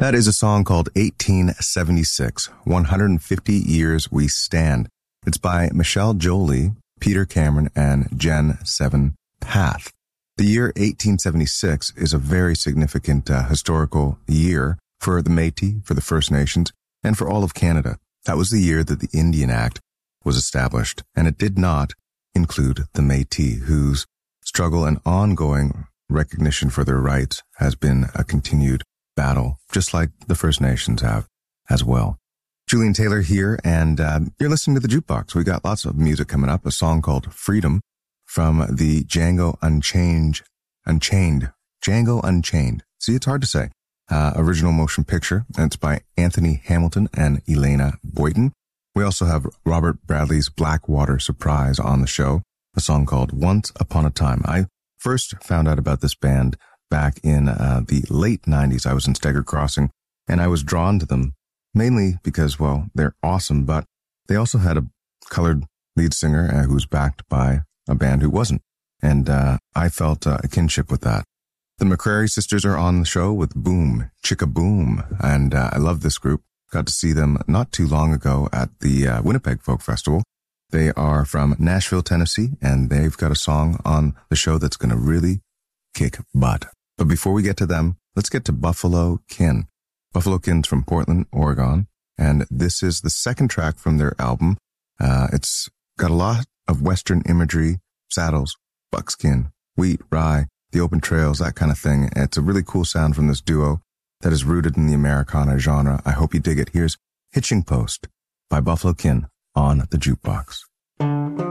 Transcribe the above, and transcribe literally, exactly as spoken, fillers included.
That is a song called eighteen seventy-six, one hundred fifty Years We Stand. It's by Michelle Jolie, Peter Cameron, and Jen Seven Path. The year eighteen seventy-six is a very significant uh, historical year for the Métis, for the First Nations, and for all of Canada. That was the year that the Indian Act was established, and it did not include the Métis, whose struggle and ongoing recognition for their rights has been a continued battle, just like the First Nations have as well. Julian Taylor here, and uh, you're listening to The Jukebox. We got lots of music coming up, a song called Freedom from the Django Unchained, Unchained, Django Unchained. See, it's hard to say. Uh, original motion picture, and it's by Anthony Hamilton and Elena Boyden. We also have Robert Bradley's Blackwater Surprise on the show, a song called Once Upon a Time. I first found out about this band back in uh, the late nineties. I was in Stagger Crossing, and I was drawn to them mainly because, well, they're awesome, but they also had a colored lead singer uh, who was backed by a band who wasn't, and uh, I felt uh, a kinship with that. The McCrary sisters are on the show with Boom, Chicka Boom, and uh, I love this group. Got to see them not too long ago at the uh, Winnipeg Folk Festival. They are from Nashville, Tennessee, and they've got a song on the show that's going to really kick butt. But before we get to them, let's get to Buffalo Kin. Buffalo Kin's from Portland, Oregon, and this is the second track from their album. Uh, it's got a lot of Western imagery, saddles, buckskin, wheat, rye, the open trails, that kind of thing. It's a really cool sound from this duo that is rooted in the Americana genre. I hope you dig it. Here's Hitching Post by Buffalo Kin on The Jukebox.